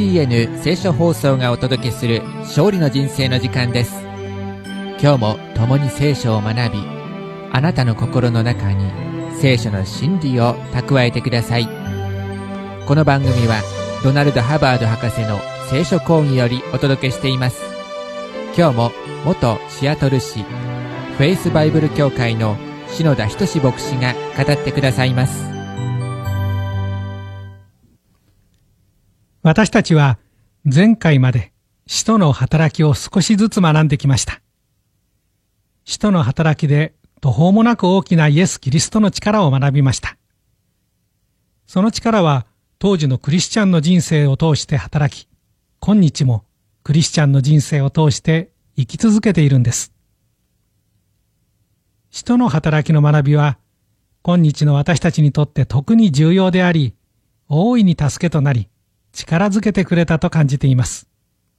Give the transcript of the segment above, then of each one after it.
TBN 聖書放送がお届けする勝利の人生の時間です。今日も共に聖書を学び、あなたの心の中に聖書の真理を蓄えてください。この番組はドナルド・ハバード博士の聖書講義よりお届けしています。今日も元シアトル市フェイスバイブル協会の篠田仁牧師が語ってくださいます。 私たちは前回まで使徒の働きを少しずつ学んできました。使徒の働きで途方もなく大きなイエス・キリストの力を学びました。その力は当時のクリスチャンの人生を通して働き、今日もクリスチャンの人生を通して生き続けているんです。使徒の働きの学びは今日の私たちにとって特に重要であり、大いに助けとなり、力づけてくれたと感じています。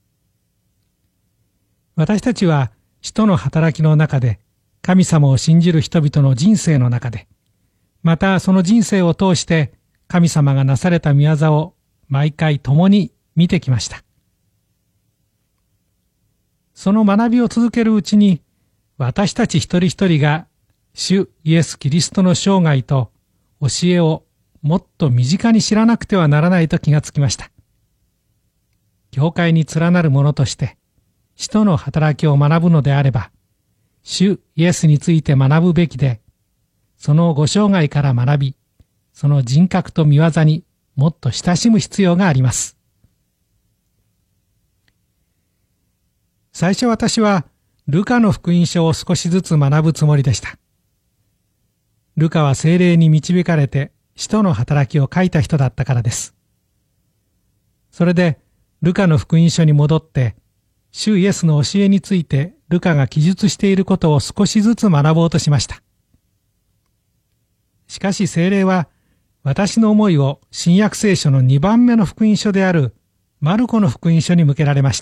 私たちは使徒の働きの中で神様を信じる人々の人生の中で、またその人生を通して神様がなされた御業を毎回共に見てきました。その学びを続けるうちに、私たち一人一人が主イエス・キリストの生涯と教えをもっと身近に知らなくてはならないと気がつきました。教会に連なる者として、使徒の働きを学ぶのであれば、主イエスについて学ぶべきで、そのご生涯から学び、その人格と御業にもっと親しむ必要があります。最初私は、ルカの福音書を少しずつ学ぶつもりでした。ルカは聖霊に導かれて、使徒の働きを書いた人だったからです。それで、ルカの福音書に戻って、主イエスの教えについてルカが記述していることを少しずつ学ぼうとしました。しかし聖霊は、私の思いを新約聖書の2番目の福音書であるマルコの福音書に向けられました。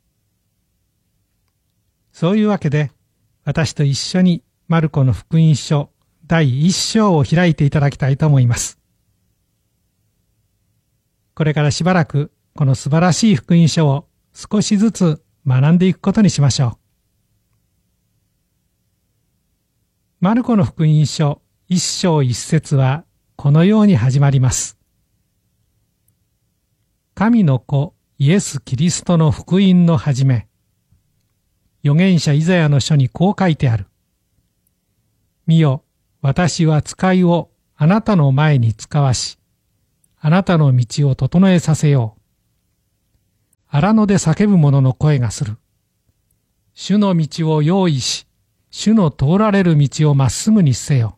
そういうわけで、私と一緒にマルコの福音書第1章を開いていただきたいと思います。これからしばらくこの素晴らしい福音書を少しずつ学んでいくことにしましょう。マルコの福音書1章1節はこのように始まります。神の子イエス・キリストの福音の始め。預言者イザヤの書にこう書いてある。見よ、私は使いをあなたの前に使わし、あなたの道を整えさせよう。荒野で叫ぶ者の声がする。主の道を用意し、主の通られる道をまっすぐにせよ。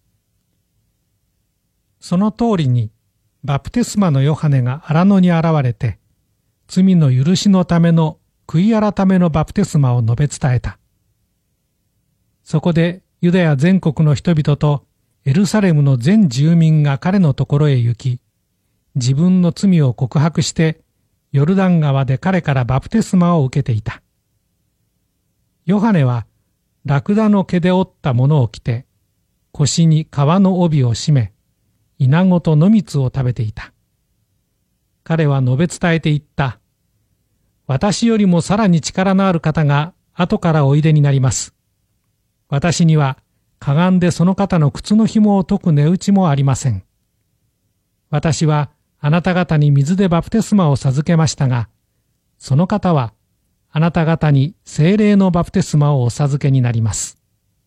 その通りに、バプテスマのヨハネが荒野に現れて、罪の許しのための悔い改めのバプテスマを述べ伝えた。そこでユダヤ全国の人々とエルサレムの全住民が彼のところへ行き、自分の罪を告白してヨルダン川で彼からバプテスマを受けていた。ヨハネはラクダの毛で織ったものを着て、腰に革の帯を締め、イナゴと野蜜を食べていた。彼は述べ伝えていった。私よりもさらに力のある方が後からおいでになります。私にはかがんでその方の靴の紐を解く値打ちもありません。私はあなた方に水でバプテスマを授けましたが、その方はあなた方に聖霊のバプテスマをお授けになります。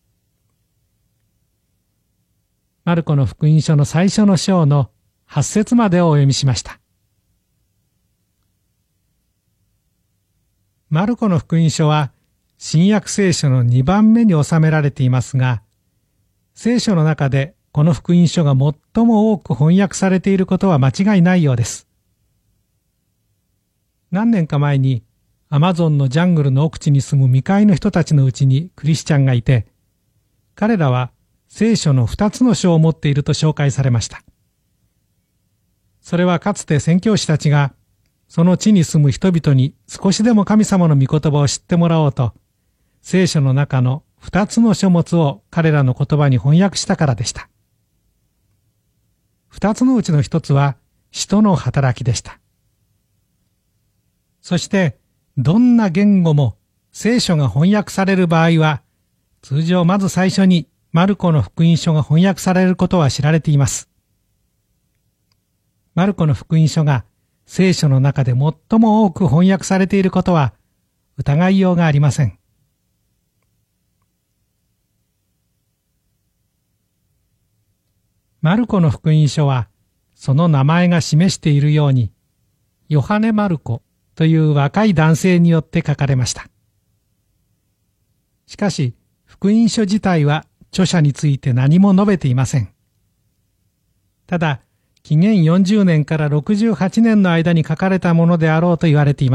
マルコの福音書の最初の章の8節までをお読みしました。マルコの福音書は新約聖書の2番目に収められていますが、聖書の中でこの福音書が最も多く翻訳されていることは間違いないようです。何年か前にアマゾンのジャングルの奥地に住む未開の人たちのうちにクリスチャンがいて、彼らは聖書の2つの書を持っていると紹介されました。それはかつて宣教師たちがその地に住む人々に少しでも神様の御言葉を知ってもらおうと、聖書の中の2つの書物を彼らの言葉に翻訳したからでした。2つのうちの1つは使徒の働きでした。 そして、どんな言語も聖書が翻訳される場合は、通常まず最初にマルコの福音書が翻訳されることは知られています。マルコの福音書が聖書の中で最も多く翻訳されていることは疑いようがありません。マルコの福音書はその名前が示しているようにヨハネ・マルコという若い男性によって書かれました。しかし福音書自体は著者について何も述べていません。ただ紀元40年から68年の間に書かれたものであろうと言われています。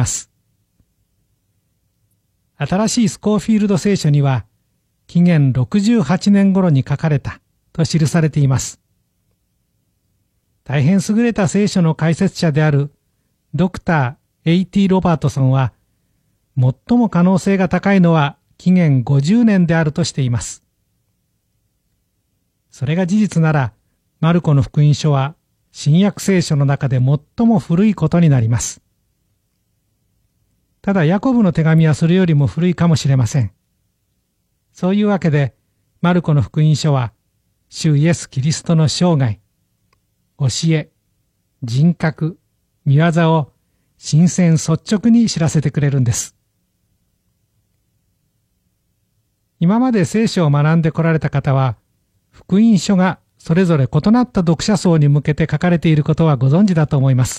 新しいスコーフィールド聖書には紀元68年頃に書かれたと記されています。大変優れた聖書の解説者であるドクター A.T. ロバートソンは、最も可能性が高いのは紀元50年であるとしています。それが事実なら、マルコの福音書は新約聖書の中で最も古いことになります。ただヤコブの手紙はそれよりも古いかもしれません。そういうわけで、マルコの福音書は、主イエス・キリストの生涯、教え、人格、御業を新鮮率直に知らせてくれるんです。今まで聖書を学んでこられた方は、福音書がそれぞれ異なった読者層に向けて書かれていることはご存知だと思います。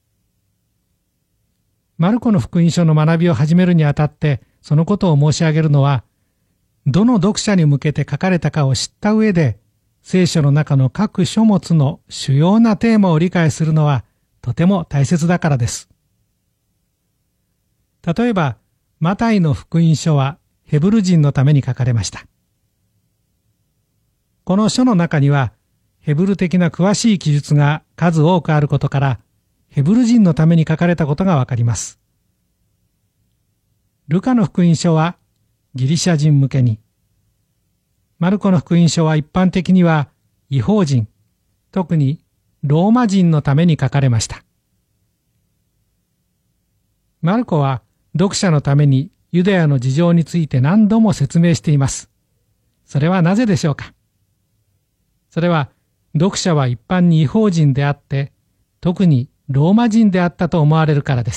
マルコの福音書の学びを始めるにあたって、そのことを申し上げるのは、どの読者に向けて書かれたかを知った上で、聖書の中の各書物の主要なテーマを理解するのはとても大切だからです。例えば、マタイの福音書はヘブル人のために書かれました。この書の中には、ヘブル的な詳しい記述が数多くあることから、ヘブル人のために書かれたことがわかります。ルカの福音書はギリシャ人向けに、マルコの福音書は一般的には異邦人、特にローマ人のために書かれました。マルコは読者のためにユダヤの事情について何度も説明しています。それはなぜでしょうか。それは読者は一般に異邦人であって、特にローマ人であったと思われるからです。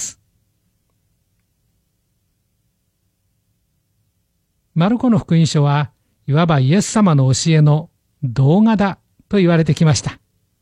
マルコの福音書はいわばイエス様の教えの動画だと言われてきました。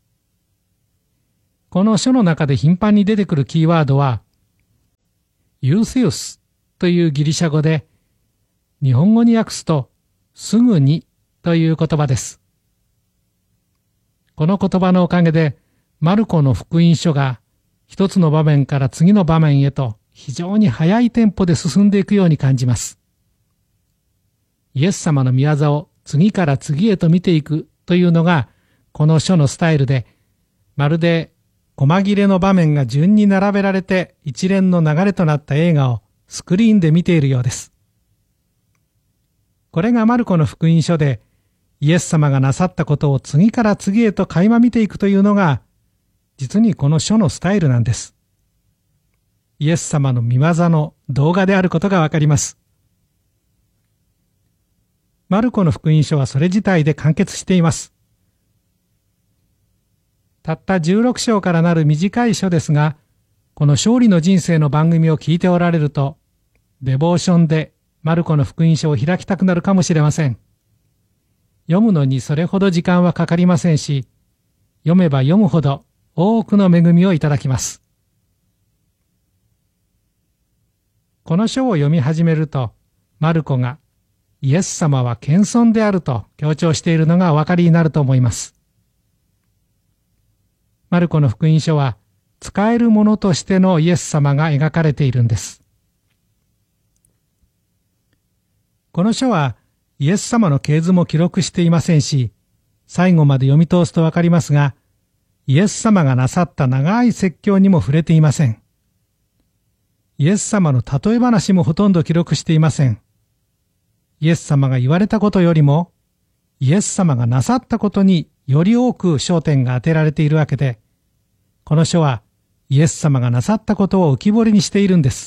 この書の中で頻繁に出てくるキーワードは、ユーセウスというギリシャ語で、日本語に訳すと、すぐにという言葉です。この言葉のおかげで、マルコの福音書が一つの場面から次の場面へと非常に速いテンポで進んでいくように感じます。イエス様の御業を次から次へと見ていくというのがこの書のスタイルで、まるで細切れの場面が順に並べられて一連の流れとなった映画をスクリーンで見ているようです。これがマルコの福音書でイエス様がなさったことを次から次へと垣間見ていくというのが実にこの書のスタイルなんです。イエス様の御業の動画であることがわかります。マルコの福音書はそれ自体で完結しています。たった16章からなる短い書ですが、この勝利の人生の番組を聞いておられると、デボーションでマルコの福音書を開きたくなるかもしれません。読むのにそれほど時間はかかりませんし、読めば読むほど多くの恵みをいただきます。この書を読み始めると、マルコがイエス様は謙遜であると強調しているのがお分かりになると思います。マルコの福音書は使えるものとしてのイエス様が描かれているんです。この書はイエス様の系図も記録していませんし、最後まで読み通すとわかりますが、イエス様がなさった長い説教にも触れていません。イエス様の例え話もほとんど記録していません。イエス様が言われたことよりも、イエス様がなさったことにより多く焦点が当てられているわけで、この書はイエス様がなさったことを浮き彫りにしているんです。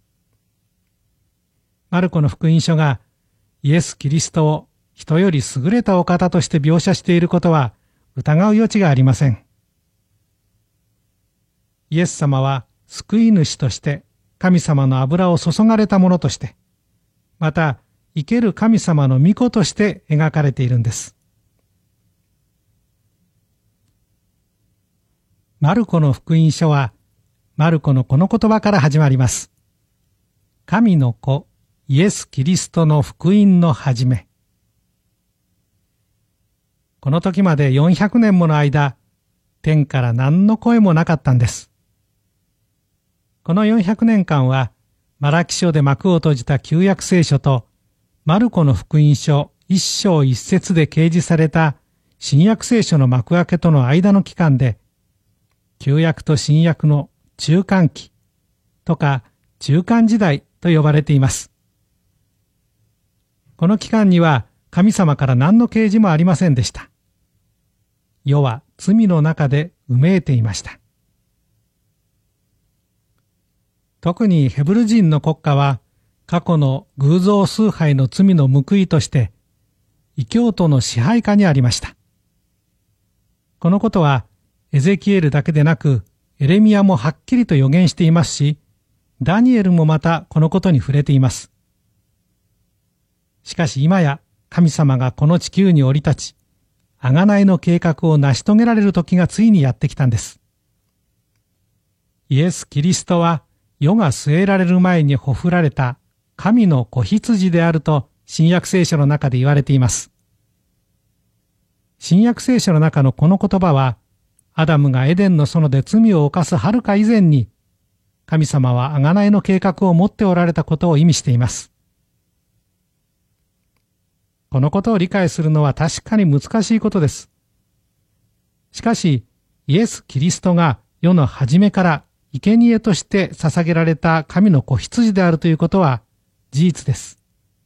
マルコの福音書がイエス・キリストを人より優れたお方として描写していることは疑う余地がありません。イエス様は救い主として神様の油を注がれたものとして、また生ける神様の御子として描かれているんです。マルコの福音書はマルコのこの言葉から始まります。神の子イエス・キリストの福音の始め。この時まで400年もの間、天から何の声もなかったんです。この400年間は、マラキ書で幕を閉じた旧約聖書と、マルコの福音書一章一節で掲示された新約聖書の幕開けとの間の期間で、旧約と新約の中間期とか中間時代と呼ばれています。この期間には神様から何の啓示もありませんでした。世は罪の中でうめいていました。特にヘブル人の国家は過去の偶像崇拝の罪の報いとして異教徒の支配下にありました。このことはエゼキエルだけでなくエレミヤもはっきりと予言していますし、ダニエルもまたこのことに触れています。しかし今や神様がこの地球に降り立ち、贖いの計画を成し遂げられる時がついにやってきたんです。イエス・キリストは世が据えられる前にほふられた神の子羊であると新約聖書の中で言われています。新約聖書の中のこの言葉は、アダムがエデンの園で罪を犯すはるか以前に、神様は贖いの計画を持っておられたことを意味しています。このことを理解するのは確かに難しいことです。しかし、イエス・キリストが世の初めから生贄として捧げられた神の子羊であるということは事実です。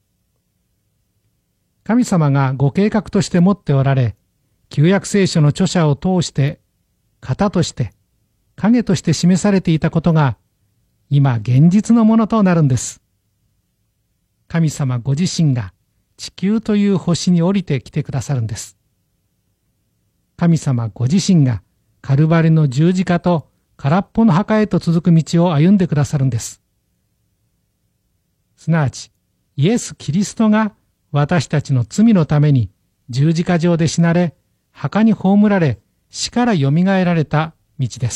神様がご計画として持っておられ、旧約聖書の著者を通して型として影として示されていたことが今現実のものとなるんです。神様ご自身が地球という星に降りてきてくださるんです。神様ご自身がカルバリの十字架と空っぽの墓へと続く道を歩んでくださるんです。すなわちイエス・キリストが私たちの罪のために十字架上で死なれ、墓に葬られ、死からよみがえられた道です。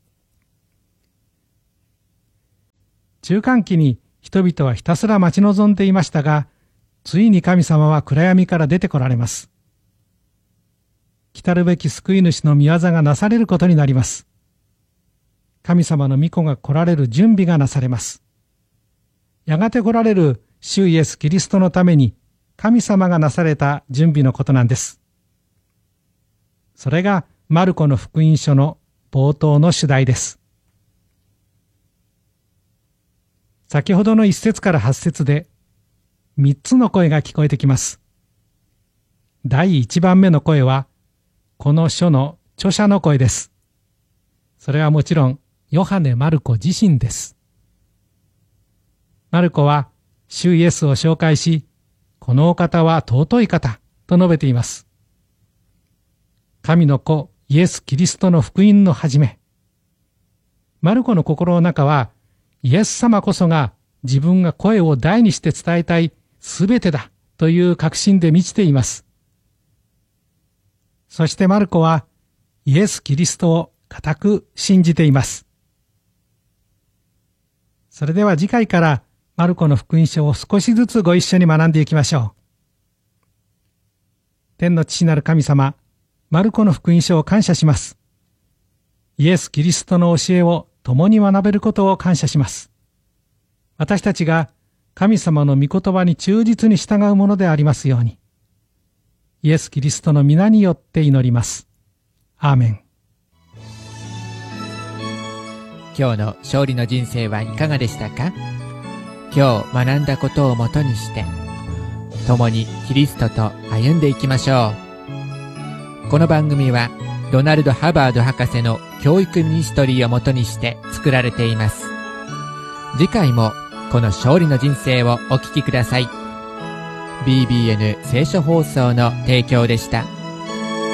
中間期に人々はひたすら待ち望んでいましたが、ついに神様は暗闇から出てこられます。来たるべき救い主の御業がなされることになります。神様の御子が来られる準備がなされます。やがて来られる主イエス・キリストのために神様がなされた準備のことなんです。それがマルコの福音書の冒頭の主題です。先ほどの1節から8節で3つの声が聞こえてきます。第1番目の声は、この書の著者の声です。それはもちろん、ヨハネ・マルコ自身です。マルコは、主イエスを紹介し、このお方は尊い方と述べています。神の子、イエス・キリストの福音の始め。マルコの心の中は、イエス様こそが自分が声を大にして伝えたいすべてだという確信で満ちています。そしてマルコはイエス・キリストを固く信じています。それでは次回からマルコの福音書を少しずつご一緒に学んでいきましょう。天の父なる神様、マルコの福音書を感謝します。イエス・キリストの教えを共に学べることを感謝します。私たちが神様の御言葉に忠実に従うものでありますように。イエス・キリストの皆によって祈ります。アーメン。 今日の勝利の人生はいかがでしたか？今日学んだことをもとにして、共にキリストと歩んでいきましょう。この番組はドナルド・ハバード博士の教育ミニストリーをもとにして作られています。次回もこの勝利の人生をお聞きください。BBN 聖書放送の提供でした。